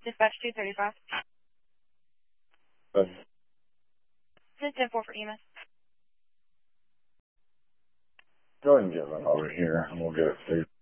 Dispatch 235. But This is 10-4 for EMS. go ahead and get one over here, and we'll get it fixed.